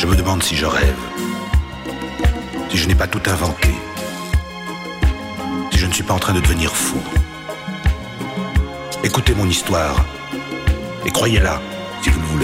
Je me demande si je rêve, si je n'ai pas tout inventé, si je ne suis pas en train de devenir fou. Écoutez mon histoire et croyez-la.